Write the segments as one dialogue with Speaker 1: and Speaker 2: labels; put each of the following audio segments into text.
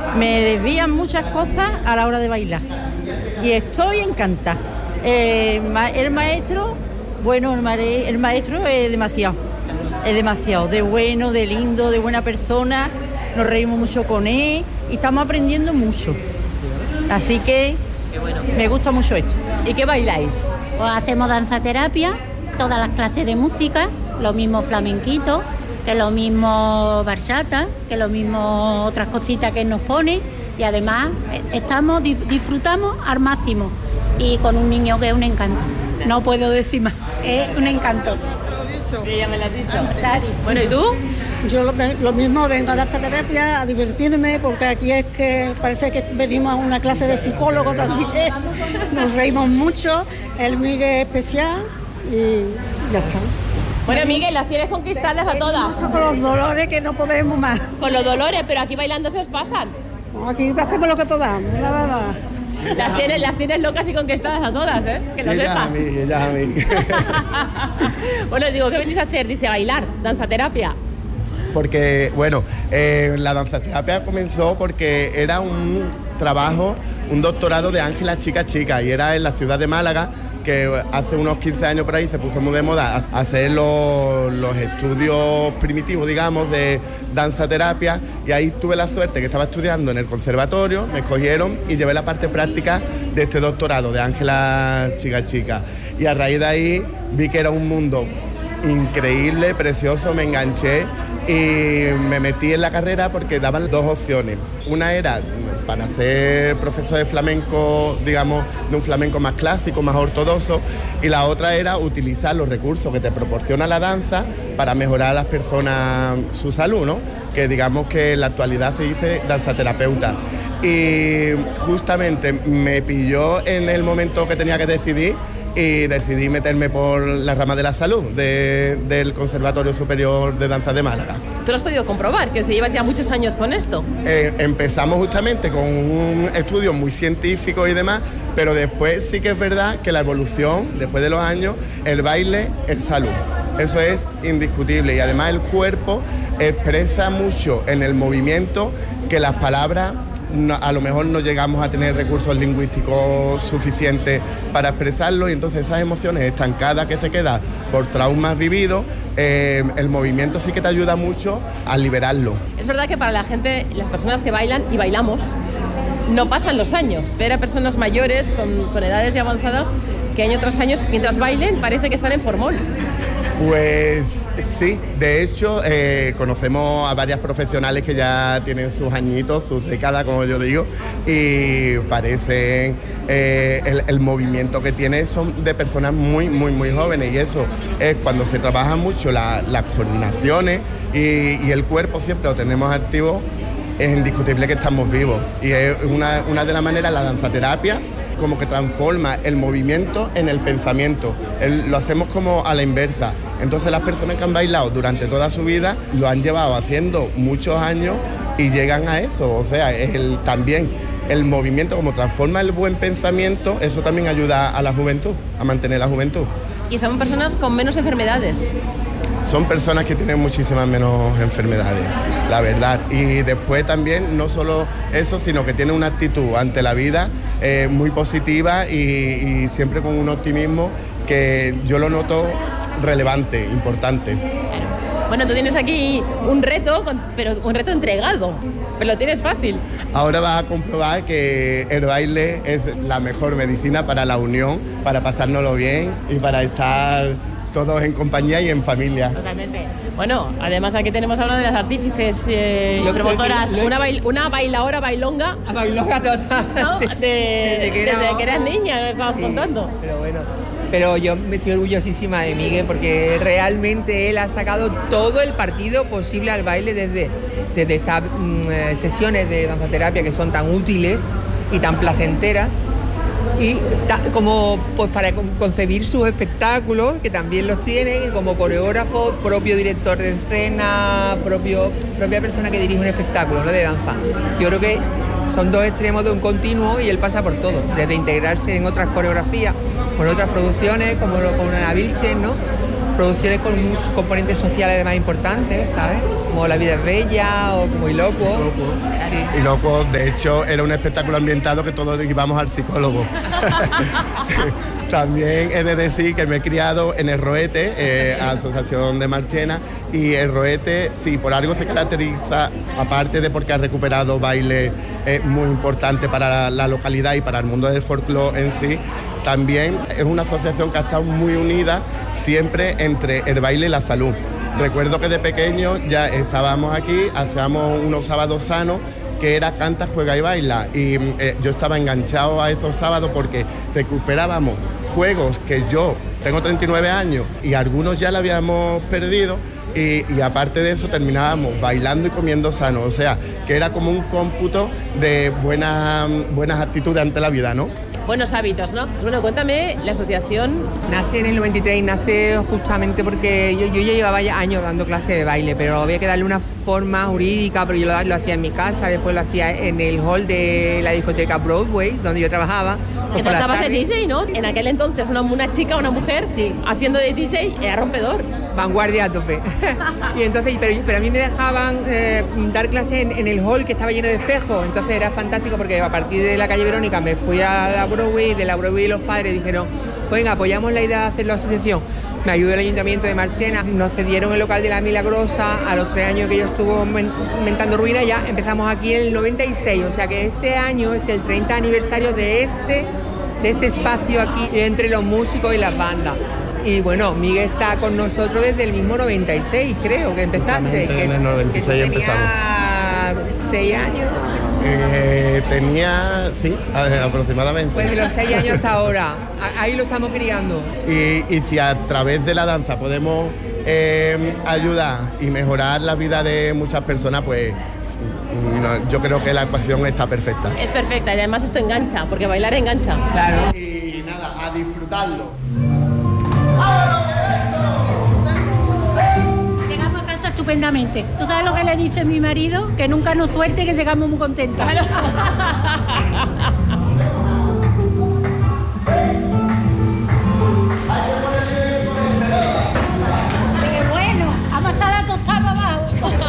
Speaker 1: me desvían muchas cosas a la hora de bailar. Y estoy encantada. El maestro, bueno, el maestro es demasiado de bueno, de lindo, de buena persona. Nos reímos mucho con él y estamos aprendiendo mucho. Así que me gusta mucho esto.
Speaker 2: ¿Y qué bailáis?
Speaker 3: Pues hacemos danzaterapia, todas las clases de música, lo mismo flamenquito, que lo mismo bachata, que lo mismo otras cositas que nos pone, y además disfrutamos al máximo, y con un niño que es un encanto, no puedo decir más, es un encanto.
Speaker 2: Sí, ya me lo has dicho. Bueno, ¿y tú?
Speaker 4: Yo lo mismo, vengo a dar esta terapia, a divertirme, porque aquí es que parece que venimos a una clase de psicólogo también, nos reímos mucho, el Miguel es especial y ya está.
Speaker 2: Bueno, Miguel, las tienes conquistadas a todas.
Speaker 4: Con los dolores que no podemos más.
Speaker 2: Con los dolores, pero aquí bailando se os pasan.
Speaker 4: Aquí hacemos lo que podamos, nada.
Speaker 2: Las tienes locas y conquistadas a todas, ¿eh? Que lo sepas.
Speaker 5: Ella a mí.
Speaker 2: Bueno, digo, ¿qué venís a hacer? Dice, bailar, danzaterapia.
Speaker 5: Porque, bueno, la danzaterapia comenzó porque era un trabajo, un doctorado de Ángela Chica, y era en la ciudad de Málaga, que hace unos 15 años por ahí se puso muy de moda hacer los estudios primitivos, digamos, de danzaterapia, y ahí tuve la suerte que estaba estudiando en el conservatorio, me escogieron y llevé la parte práctica de este doctorado de Ángela Chica, y a raíz de ahí vi que era un mundo increíble, precioso, me enganché y me metí en la carrera porque daban dos opciones. Una era para ser profesor de flamenco, digamos, de un flamenco más clásico, más ortodoxo, y la otra era utilizar los recursos que te proporciona la danza para mejorar a las personas su salud, ¿no? Que digamos que en la actualidad se dice danzaterapeuta. Y justamente me pilló en el momento que tenía que decidir, y decidí meterme por la rama de la salud del Conservatorio Superior de Danza de Málaga.
Speaker 2: ¿Tú lo has podido comprobar, que se llevas ya muchos años con esto?
Speaker 5: Empezamos justamente con un estudio muy científico y demás, pero después sí que es verdad que la evolución, después de los años, el baile es salud. Eso es indiscutible, y además el cuerpo expresa mucho en el movimiento que las palabras a lo mejor no llegamos a tener recursos lingüísticos suficientes para expresarlo, y entonces esas emociones estancadas que se quedan por traumas vividos, el movimiento sí que te ayuda mucho a liberarlo.
Speaker 2: Es verdad que para la gente, las personas que bailan y bailamos, no pasan los años. Ver a personas mayores con edades ya avanzadas que año tras año, mientras bailen, parece que están en formol.
Speaker 5: Pues sí, de hecho conocemos a varias profesionales que ya tienen sus añitos, sus décadas, como yo digo, y parecen, el movimiento que tienen son de personas muy jóvenes, y eso es cuando se trabaja mucho las coordinaciones y el cuerpo siempre lo tenemos activo, es indiscutible que estamos vivos, y es una de las maneras, la danzaterapia, como que transforma el movimiento en el pensamiento. Lo hacemos como a la inversa. Entonces las personas que han bailado durante toda su vida lo han llevado haciendo muchos años y llegan a eso. O sea, también el movimiento, como transforma el buen pensamiento, eso también ayuda a la juventud, a mantener la juventud.
Speaker 2: Y son personas con menos enfermedades.
Speaker 5: Son personas que tienen muchísimas menos enfermedades, la verdad. Y después también, no solo eso, sino que tienen una actitud ante la vida muy positiva y siempre con un optimismo que yo lo noto relevante, importante.
Speaker 2: Bueno, tú tienes aquí un reto, pero un reto entregado, pero lo tienes fácil.
Speaker 5: Ahora vas a comprobar que el baile es la mejor medicina para la unión, para pasárnoslo bien y para estar todos en compañía y en familia.
Speaker 2: Totalmente. Bueno, además aquí tenemos a una de las artífices promotoras, una bailadora bailonga.
Speaker 6: A bailonga total.
Speaker 2: ¿No?
Speaker 6: Sí.
Speaker 2: Desde que eras niña, me estabas contando.
Speaker 6: Pero bueno, pero yo me estoy orgullosísima de Miguel, porque realmente él ha sacado todo el partido posible al baile desde estas sesiones de danzaterapia que son tan útiles y tan placenteras. Y como pues para concebir sus espectáculos, que también los tiene, y como coreógrafo, propio director de escena, propia persona que dirige un espectáculo, ¿no?, de danza. Yo creo que son dos extremos de un continuo, y él pasa por todo, desde integrarse en otras coreografías, con otras producciones, como Ana Vilches, ¿no?, producciones con unos componentes sociales además importantes, ¿sabes?, como La vida es bella o como Ilocuo.
Speaker 5: Sí. Ilocuo, de hecho, era un espectáculo ambientado que todos íbamos al psicólogo. También he de decir que me he criado en el Roete, Asociación de Marchena, y el Roete, si por algo se caracteriza, aparte de porque ha recuperado baile muy importante para la localidad y para el mundo del folclore en sí, también es una asociación que ha estado muy unida siempre entre el baile y la salud. Recuerdo que de pequeño ya estábamos aquí, hacíamos unos sábados sanos, que era canta, juega y baila, y yo estaba enganchado a esos sábados porque recuperábamos juegos que yo tengo 39 años y algunos ya lo habíamos perdido, y aparte de eso terminábamos bailando y comiendo sano, o sea, que era como un cómputo de buenas actitudes ante la vida, ¿no?
Speaker 2: Buenos hábitos, ¿no? Bueno, cuéntame, la asociación...
Speaker 6: Nace en el 93, nace justamente porque yo ya llevaba ya años dando clases de baile, pero había que darle una forma jurídica, porque yo lo hacía en mi casa, después lo hacía en el hall de la discoteca Broadway, donde yo trabajaba.
Speaker 2: Pues tú estabas de DJ, ¿no? En aquel entonces una chica, una mujer, sí, haciendo de DJ era rompedor.
Speaker 6: Vanguardia a tope. Y entonces, pero a mí me dejaban dar clases en el hall que estaba lleno de espejos, entonces era fantástico porque a partir de la calle Verónica me fui a la Broadway, de la Broadway los padres dijeron, venga, apoyamos la idea de hacer la asociación. Me ayudó el Ayuntamiento de Marchena, nos cedieron el local de la Milagrosa, a los 3 años que yo estuve inventando ruinas, ya empezamos aquí en el 96, o sea que este año es el 30 aniversario de este espacio aquí entre los músicos y las bandas. Y bueno, Miguel está con nosotros desde el mismo 96, creo, que empezaste.
Speaker 5: En el 96 empezamos.
Speaker 6: Tenía 6 años.
Speaker 5: Tenía, sí, aproximadamente.
Speaker 6: Pues de los 6 años hasta ahora, ahí lo estamos criando.
Speaker 5: Y si a través de la danza podemos ayudar y mejorar la vida de muchas personas, pues yo creo que la ecuación está perfecta.
Speaker 2: Es perfecta y además esto engancha, porque bailar engancha.
Speaker 6: Claro.
Speaker 5: Y nada, a disfrutarlo.
Speaker 3: Llegamos a casa estupendamente. ¿Tú sabes lo que le dice mi marido? Que nunca nos suelte, que llegamos muy contentos.
Speaker 2: Claro.
Speaker 3: ¡Qué bueno! A pasar la tostada abajo.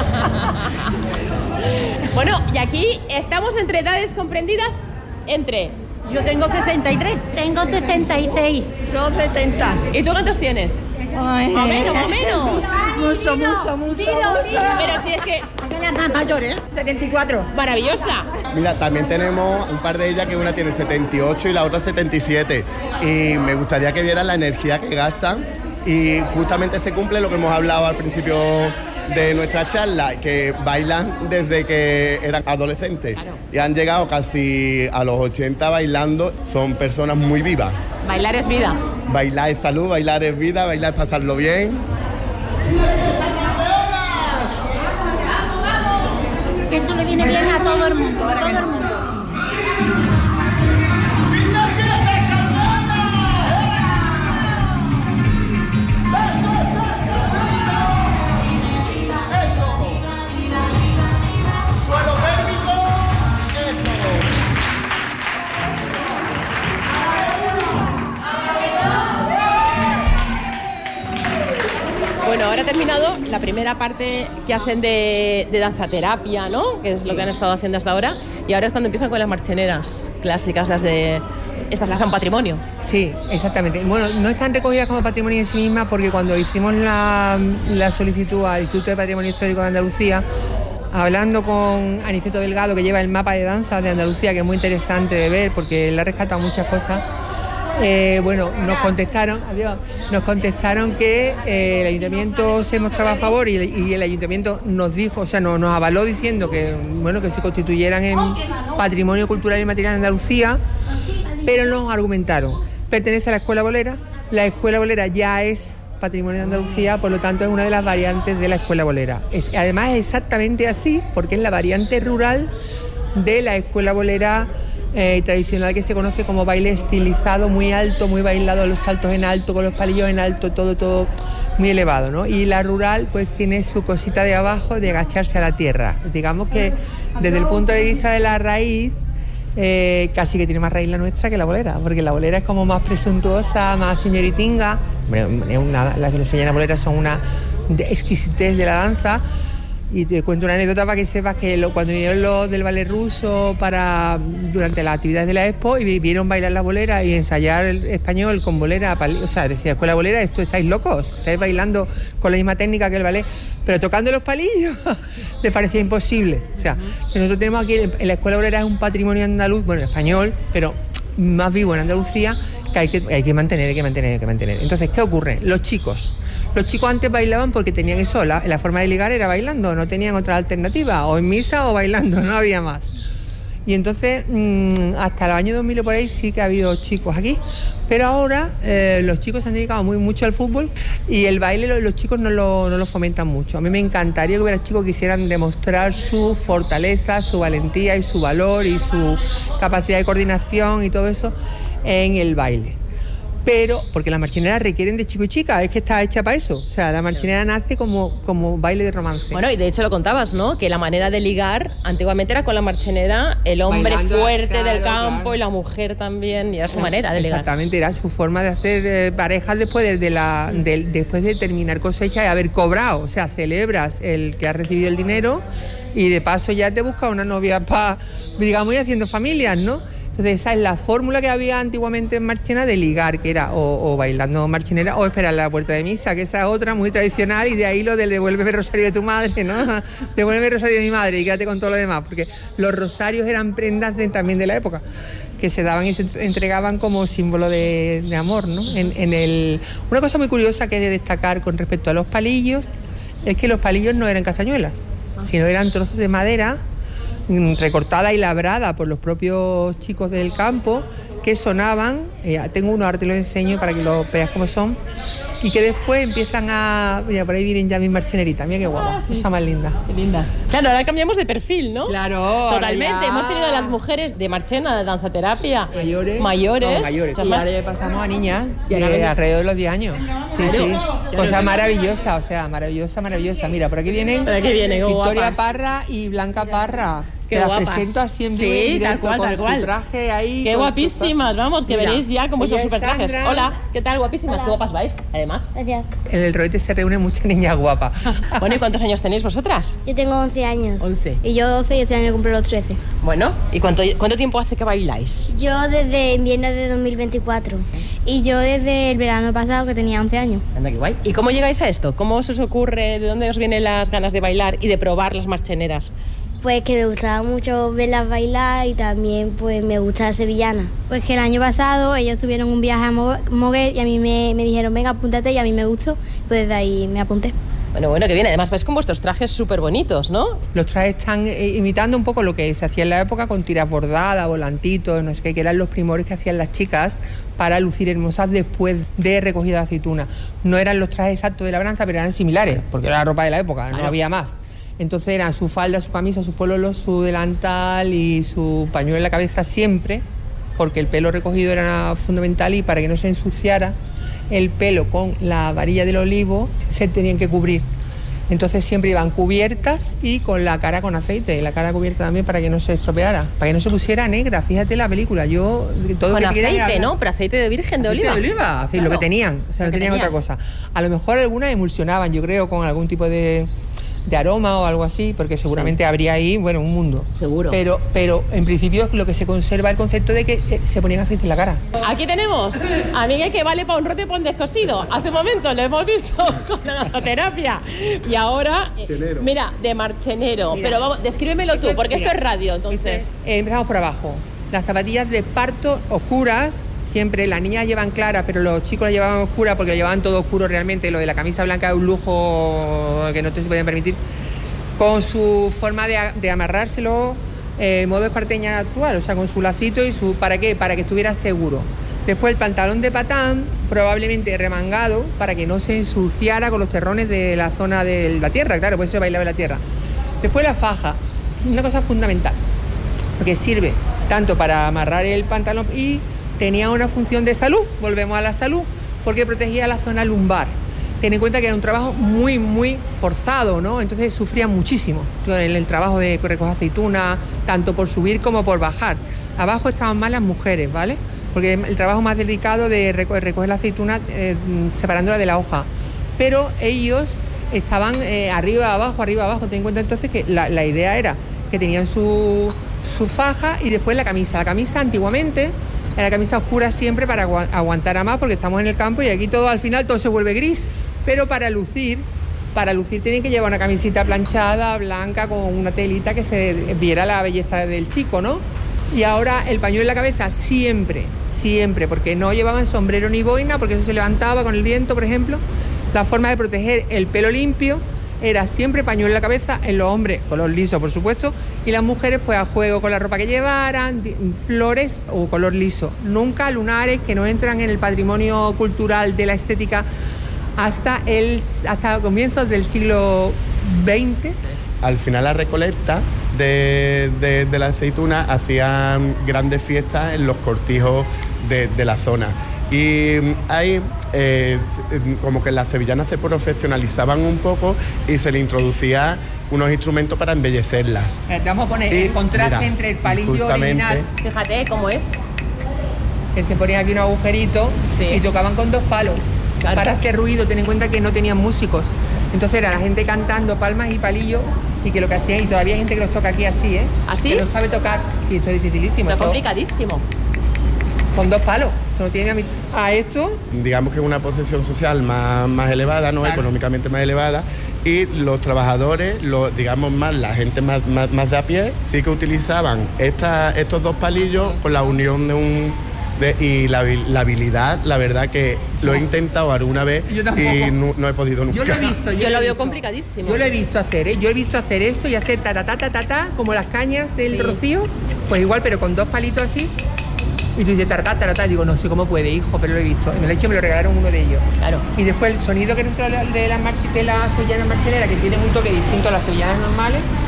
Speaker 2: Bueno, y aquí estamos entre edades comprendidas entre...
Speaker 1: Yo tengo 63.
Speaker 3: Tengo 66.
Speaker 4: Yo 70.
Speaker 2: ¿Y tú cuántos tienes?
Speaker 4: Ay,
Speaker 2: Más o menos.
Speaker 4: Mucho.
Speaker 2: Pero si es que...
Speaker 4: Las más mayores, 74.
Speaker 2: Maravillosa.
Speaker 5: Mira, también tenemos un par de ellas que una tiene 78 y la otra 77. Y me gustaría que vieran la energía que gastan. Y justamente se cumple lo que hemos hablado al principio de nuestra charla, que bailan desde que eran adolescentes. Claro. Y han llegado casi a los 80 bailando. Son personas muy vivas.
Speaker 2: Bailar es vida.
Speaker 5: Bailar es salud, bailar es vida, bailar es pasarlo bien.
Speaker 3: Que esto le viene bien a todo el mundo, a todo el mundo.
Speaker 2: Bueno, ahora ha terminado la primera parte que hacen de danzaterapia, ¿no? Que es lo que han estado haciendo hasta ahora. Y ahora es cuando empiezan con las marcheneras clásicas, estas que son patrimonio.
Speaker 6: Sí, exactamente. Bueno, no están recogidas como patrimonio en sí mismas porque cuando hicimos la solicitud al Instituto de Patrimonio Histórico de Andalucía, hablando con Aniceto Delgado, que lleva el mapa de danza de Andalucía, que es muy interesante de ver porque él ha rescatado muchas cosas. Nos contestaron que el ayuntamiento se mostraba a favor y el ayuntamiento nos dijo, o sea, nos avaló diciendo que se constituyeran en patrimonio cultural y material de Andalucía, pero nos argumentaron, pertenece a la Escuela Bolera ya es patrimonio de Andalucía, por lo tanto es una de las variantes de la Escuela Bolera. Además es exactamente así, porque es la variante rural de la Escuela Bolera tradicional, que se conoce como baile estilizado, muy alto, muy bailado, los saltos en alto, con los palillos en alto, todo muy elevado, ¿no? Y la rural pues tiene su cosita de abajo de agacharse a la tierra. Digamos que desde el punto de vista de la raíz, casi que tiene más raíz la nuestra que la bolera, porque la bolera es como más presuntuosa, más señoritinga. La que le enseñan a bolera son una exquisitez de la danza. Y te cuento una anécdota para que sepas que cuando vinieron los del ballet ruso durante las actividades de la Expo y vieron bailar la bolera y ensayar el español con bolera, o sea, decía, escuela bolera, estáis locos, estáis bailando con la misma técnica que el ballet, pero tocando los palillos, les parecía imposible. O sea, que nosotros tenemos aquí, en la escuela bolera es un patrimonio andaluz, bueno, español, pero más vivo en Andalucía, que hay que mantener. Entonces, ¿qué ocurre? Los chicos antes bailaban porque tenían eso, la forma de ligar era bailando, no tenían otra alternativa, o en misa o bailando, no había más. Y entonces, hasta los años 2000 o por ahí sí que ha habido chicos aquí, pero ahora los chicos se han dedicado mucho al fútbol y el baile los chicos no lo fomentan mucho. A mí me encantaría que los chicos quisieran demostrar su fortaleza, su valentía y su valor y su capacidad de coordinación y todo eso en el baile. Pero, porque las marchineras requieren de chico y chica, es que está hecha para eso. O sea, la marchinera nace como baile de romance.
Speaker 2: Bueno, y de hecho lo contabas, ¿no? Que la manera de ligar antiguamente era con la marchinera, el hombre bailando, fuerte del campo, claro. Y la mujer también, y era su manera de ligar.
Speaker 6: Exactamente, era su forma de hacer parejas después después de terminar cosecha y haber cobrado. O sea, celebras el que has recibido el dinero y de paso ya te buscas una novia para, digamos, ir haciendo familias, ¿no? Entonces esa es la fórmula que había antiguamente en Marchena de ligar, que era o bailando marchinera o esperar a la puerta de misa, que esa es otra muy tradicional, y de ahí lo del devuélveme el rosario de tu madre, ¿no? Devuélveme el rosario de mi madre y quédate con todo lo demás, porque los rosarios eran prendas también de la época, que se daban y se entregaban como símbolo de amor, ¿no? Una cosa muy curiosa que he de destacar con respecto a los palillos es que los palillos no eran castañuelas, sino eran trozos de madera recortada y labrada por los propios chicos del campo, que sonaban, tengo uno, ahora te lo enseño para que lo veas cómo son, y que después empiezan mira, por ahí vienen ya mis marcheneritas, mira qué guapa, sí. Cosa más linda.
Speaker 2: Qué linda. Claro, ahora cambiamos de perfil, ¿no?
Speaker 6: Claro.
Speaker 2: Totalmente, hemos tenido a las mujeres de Marchena, de danzaterapia, mayores.
Speaker 6: Y ahora ya pasamos a niñas de alrededor de los 10 años. Sí, claro. Sí. Cosa maravillosa, o sea, maravillosa. Mira, por aquí vienen Victoria
Speaker 2: guapas.
Speaker 6: Parra y Blanca Parra.
Speaker 2: Qué
Speaker 6: te las
Speaker 2: guapas.
Speaker 6: Presento así en vivo y directo, tal cual. Su traje ahí.
Speaker 2: Qué guapísimas, vamos, que veréis ya cómo son super trajes.
Speaker 6: Sandra.
Speaker 2: Hola, ¿qué tal? Guapísimas,
Speaker 3: Hola.
Speaker 2: qué guapas vais, además.
Speaker 3: Gracias.
Speaker 6: En el Roete se reúnen muchas niñas guapas.
Speaker 2: Bueno, ¿y cuántos años tenéis vosotras?
Speaker 3: Yo tengo 11 años.
Speaker 2: 11.
Speaker 3: Y yo 12 y este año cumplo los 13.
Speaker 2: Bueno, ¿y cuánto tiempo hace que bailáis?
Speaker 3: Yo desde invierno de 2024. Y yo desde el verano pasado, que tenía 11 años.
Speaker 2: Anda, qué guay. ¿Y cómo llegáis a esto? ¿Cómo se os ocurre? ¿De dónde os vienen las ganas de bailar y de probar las marcheneras?
Speaker 3: Pues que me gustaba mucho verlas bailar y también pues me gusta la sevillana. Pues que el año pasado ellos tuvieron un viaje a Moguer y a mí me dijeron, venga, apúntate, y a mí me gustó. Pues desde ahí me apunté.
Speaker 2: Bueno, que viene. Además vais con vuestros trajes súper bonitos, ¿no?
Speaker 6: Los trajes están imitando un poco lo que se hacía en la época con tiras bordadas, volantitos, no sé qué, que eran los primores que hacían las chicas para lucir hermosas después de recogida de aceituna. No eran los trajes exactos de labranza, pero eran similares, porque era la ropa de la época, claro. No había más. Entonces eran su falda, su camisa, su pololo, su delantal y su pañuelo en la cabeza siempre, porque el pelo recogido era fundamental y para que no se ensuciara el pelo con la varilla del olivo se tenían que cubrir. Entonces siempre iban cubiertas y con la cara con aceite, la cara cubierta también para que no se estropeara, para que no se pusiera negra. Fíjate la película, yo todo
Speaker 2: con
Speaker 6: que
Speaker 2: aceite, ¿no? Pero aceite de virgen de oliva.
Speaker 6: Aceite de oliva, claro. Lo que tenían, o sea, no tenían otra cosa. A lo mejor algunas emulsionaban, yo creo, con algún tipo de aroma o algo así, porque seguramente habría ahí, bueno, un mundo.
Speaker 2: Seguro.
Speaker 6: Pero en principio lo que se conserva el concepto de que se ponían aceite en la cara.
Speaker 2: Aquí tenemos a Miguel, que vale para un rote, para un descosido. Hace un momento lo hemos visto con la danzaterapia. Y ahora, mira, de marchenero. Mira, pero vamos, descríbemelo tú, porque esto es radio, entonces.
Speaker 6: Empezamos por abajo. Las zapatillas de esparto oscuras. Siempre las niñas llevan claras, pero los chicos las llevaban oscuras porque lo llevaban todo oscuro realmente. Lo de la camisa blanca es un lujo que no te se podían permitir. Con su forma de amarrárselo, modo esparteña actual, o sea, con su lacito y su... ¿Para qué? Para que estuviera seguro. Después el pantalón de patán, probablemente remangado, para que no se ensuciara con los terrones de la zona de la tierra, claro, por eso se bailaba en la tierra. Después la faja, una cosa fundamental, porque sirve tanto para amarrar el pantalón y tenía una función de salud, volvemos a la salud, porque protegía la zona lumbar. Ten en cuenta que era un trabajo muy, muy forzado, ¿no? Entonces sufrían muchísimo en el trabajo de recoger aceituna, tanto por subir como por bajar. Abajo estaban más las mujeres, ¿vale? Porque el trabajo más delicado de recoger la aceituna separándola de la hoja. Pero ellos estaban arriba, abajo. Ten en cuenta entonces que la idea era que tenían su faja y después la camisa. La camisa antiguamente era la camisa oscura siempre para aguantar a más, porque estamos en el campo y aquí todo al final todo se vuelve gris. Pero para lucir tienen que llevar una camisita planchada, blanca, con una telita que se viera la belleza del chico, ¿no? Y ahora el pañuelo en la cabeza siempre, porque no llevaban sombrero ni boina, porque eso se levantaba con el viento, por ejemplo. La forma de proteger el pelo limpio era siempre pañuelo en la cabeza, en los hombres color liso, por supuesto, y las mujeres pues a juego con la ropa que llevaran, flores o color liso. Nunca lunares, que no entran en el patrimonio cultural de la estética hasta comienzos del siglo XX.
Speaker 5: Al final la recolecta de la aceituna hacían grandes fiestas en los cortijos de la zona. Y ahí como que las sevillanas se profesionalizaban un poco y se le introducía unos instrumentos para embellecerlas.
Speaker 6: Vamos a poner el contraste entre el palillo original.
Speaker 2: Fíjate cómo es.
Speaker 6: Que se ponían aquí unos agujeritos y tocaban con 2 palos. Claro. Para hacer ruido, ten en cuenta que no tenían músicos. Entonces era la gente cantando palmas y palillos, y que lo que hacían, y todavía hay gente que los toca aquí así, ¿eh?
Speaker 2: ¿Así?
Speaker 6: Que no sabe tocar. Sí, esto es dificilísimo.
Speaker 2: Esto es complicadísimo.
Speaker 6: Son 2 palos. Esto no tiene a esto.
Speaker 5: Digamos que es una posición social más elevada, ¿no? Claro. Económicamente más elevada. Y los trabajadores, digamos más, la gente más de a pie, sí que utilizaban estos 2 palillos con la unión y la habilidad, la verdad que lo he intentado alguna vez y no he podido nunca.
Speaker 6: Yo lo he visto.
Speaker 2: Yo lo veo complicadísimo.
Speaker 6: Yo lo he visto hacer, ¿eh? Yo he visto hacer esto y hacer ta, como las cañas del rocío, pues igual, pero con 2 palitos así. Y tú dices taratá, digo, no sé cómo puede, hijo, pero lo he visto. Y me lo regalaron uno de ellos. Claro. Y después el sonido que nosotros de las sevillanas marcheleras, que tienen un toque distinto a las sevillanas normales,